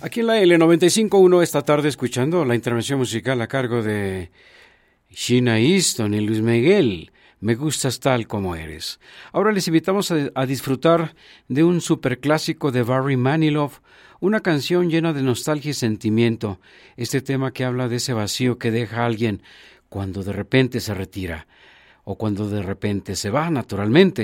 Aquí en la L95.1 esta tarde escuchando la intervención musical a cargo de Sheena Easton y Luis Miguel. Me gustas tal como eres. Ahora les invitamos a disfrutar de un superclásico de Barry Manilow, una canción llena de nostalgia y sentimiento. Este tema que habla de ese vacío que deja a alguien cuando de repente se retira o cuando de repente se va, naturalmente.